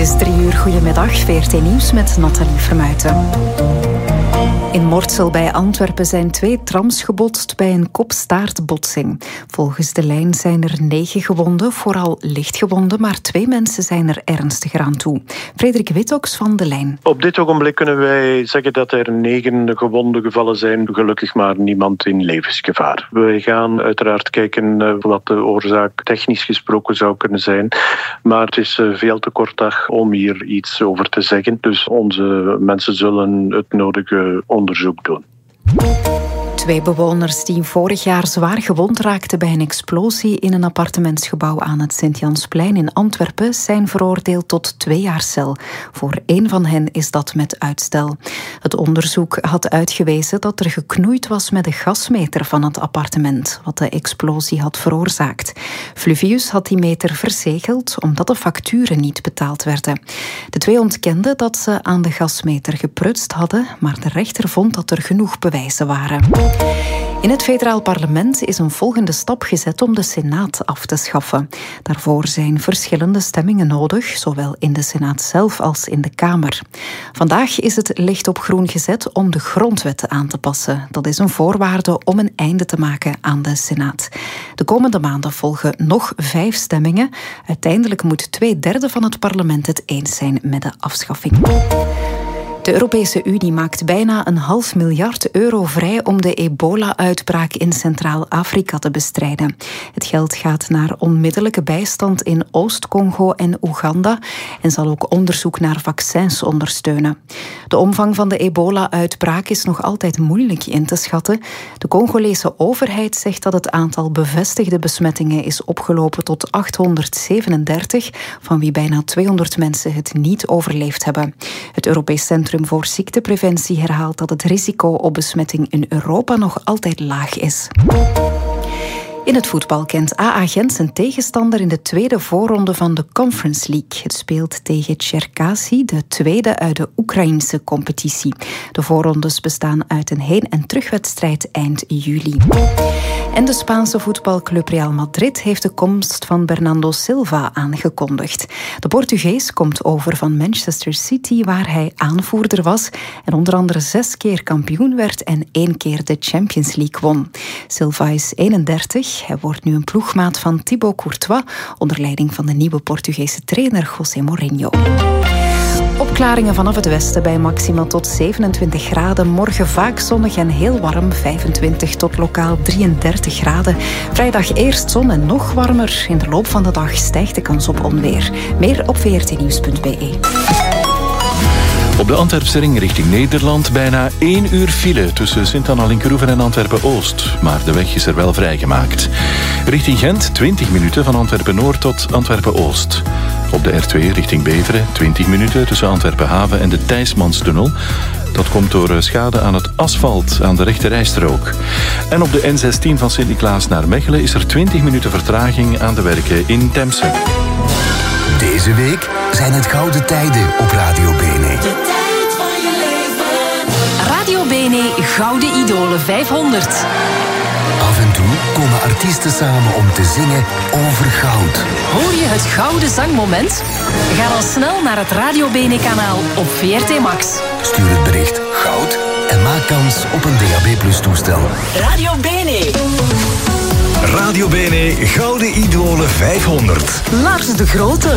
is 3:00. Goedemiddag, VRT Nieuws met Nathalie Vermuijten. In Mortsel bij Antwerpen zijn 2 trams gebotst bij een kop-staartbotsing. Volgens de lijn zijn er 9 gewonden, vooral lichtgewonden, maar 2 mensen zijn er ernstiger aan toe. Frederik Witoks van de lijn. Op dit ogenblik kunnen wij zeggen dat er 9 gewonde gevallen zijn, gelukkig maar niemand in levensgevaar. We gaan uiteraard kijken wat de oorzaak technisch gesproken zou kunnen zijn, maar het is veel te kort dag om hier iets over te zeggen. Dus onze mensen zullen het nodige onderzoek doen. 2 bewoners die vorig jaar zwaar gewond raakten bij een explosie in een appartementsgebouw aan het Sint-Jansplein in Antwerpen zijn veroordeeld tot 2 jaar cel. Voor 1 van hen is dat met uitstel. Het onderzoek had uitgewezen dat er geknoeid was met de gasmeter van het appartement, wat de explosie had veroorzaakt. Fluvius had die meter verzegeld omdat de facturen niet betaald werden. De 2 ontkenden dat ze aan de gasmeter geprutst hadden, maar de rechter vond dat er genoeg bewijzen waren. In het federaal parlement is een volgende stap gezet om de Senaat af te schaffen. Daarvoor zijn verschillende stemmingen nodig, zowel in de Senaat zelf als in de Kamer. Vandaag is het licht op groen gezet om de grondwet aan te passen. Dat is een voorwaarde om een einde te maken aan de Senaat. De komende maanden volgen nog 5 stemmingen. Uiteindelijk moet 2/3 van het parlement het eens zijn met de afschaffing. De Europese Unie maakt bijna €500 miljard vrij om de ebola-uitbraak in Centraal-Afrika te bestrijden. Het geld gaat naar onmiddellijke bijstand in Oost-Congo en Oeganda en zal ook onderzoek naar vaccins ondersteunen. De omvang van de ebola-uitbraak is nog altijd moeilijk in te schatten. De Congolese overheid zegt dat het aantal bevestigde besmettingen is opgelopen tot 837, van wie bijna 200 mensen het niet overleefd hebben. Het Europees Centrum voor Ziektepreventie herhaalt dat het risico op besmetting in Europa nog altijd laag is. In het voetbal kent AA Gent zijn tegenstander in de tweede voorronde van de Conference League. Het speelt tegen Cherkasy, de tweede uit de Oekraïnse competitie. De voorrondes bestaan uit een heen- en terugwedstrijd eind juli. En de Spaanse voetbalclub Real Madrid heeft de komst van Bernardo Silva aangekondigd. De Portugees komt over van Manchester City, waar hij aanvoerder was en onder andere 6 keer kampioen werd en 1 keer de Champions League won. Silva is 31. Hij wordt nu een ploegmaat van Thibaut Courtois, onder leiding van de nieuwe Portugese trainer José Mourinho. Opklaringen vanaf het westen bij maximaal tot 27 graden. Morgen vaak zonnig en heel warm, 25 tot lokaal 33 graden. Vrijdag eerst zon en nog warmer. In de loop van de dag stijgt de kans op onweer. Meer op vrtnieuws.be. Op de Antwerpse ring richting Nederland bijna 1 uur file tussen Sint-Anna-Linkeroeven en Antwerpen-Oost. Maar de weg is er wel vrijgemaakt. Richting Gent 20 minuten van Antwerpen-Noord tot Antwerpen-Oost. Op de R2 richting Beveren 20 minuten tussen Antwerpen-Haven en de Thijsmanstunnel. Dat komt door schade aan het asfalt aan de rechterrijstrook. En op de N16 van Sint-Niklaas naar Mechelen is er 20 minuten vertraging aan de werken in Temse. Deze week zijn het gouden tijden op Radio Bene. De tijd van je leven. Radio Bene Gouden Idolen 500. Af en toe komen artiesten samen om te zingen over goud. Hoor je het gouden zangmoment? Ga dan snel naar het Radio Bene kanaal op VRT Max. Stuur het bericht goud en maak kans op een DAB+ toestel. Radio Bene. Radio Bene Gouden Idolen 500. Lars de Grote.